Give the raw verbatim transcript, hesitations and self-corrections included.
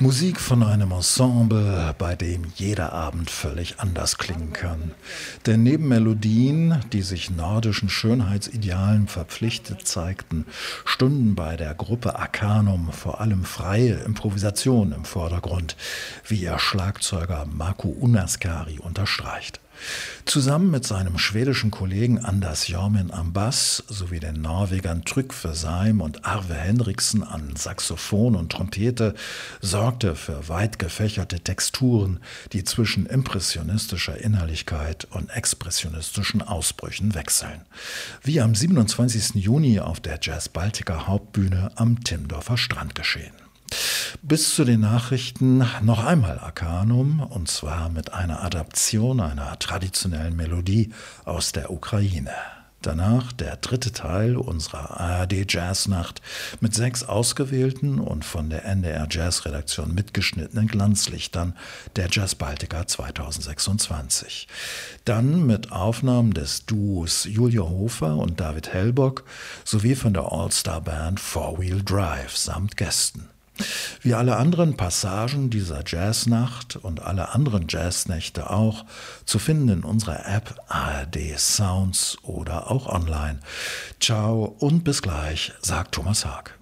Musik von einem Ensemble, bei dem jeder Abend völlig anders klingen kann. Denn neben Melodien, die sich nordischen Schönheitsidealen verpflichtet zeigten, stunden bei der Gruppe Arcanum vor allem freie Improvisation im Vordergrund, wie ihr Schlagzeuger Markku Unaskari unterstreicht. Zusammen mit seinem schwedischen Kollegen Anders Jormin am Bass sowie den Norwegern Trygve Seim und Arve Henriksen an Saxophon und Trompete sorgte für weit gefächerte Texturen, die zwischen impressionistischer Innerlichkeit und expressionistischen Ausbrüchen wechseln. Wie am siebenundzwanzigsten Juni auf der Jazz Baltica Hauptbühne am Timdorfer Strand geschehen. Bis zu den Nachrichten noch einmal Arcanum, und zwar mit einer Adaption einer traditionellen Melodie aus der Ukraine. Danach der dritte Teil unserer A R D Jazznacht mit sechs ausgewählten und von der N D R Jazz-Redaktion mitgeschnittenen Glanzlichtern der Jazz Baltica zweitausendsechsundzwanzig. Dann mit Aufnahmen des Duos Julia Hofer und David Hellbock sowie von der All-Star-Band Four Wheel Drive samt Gästen. Wie alle anderen Passagen dieser Jazznacht und alle anderen Jazznächte auch, zu finden in unserer App A R D Sounds oder auch online. Ciao und bis gleich, sagt Thomas Haag.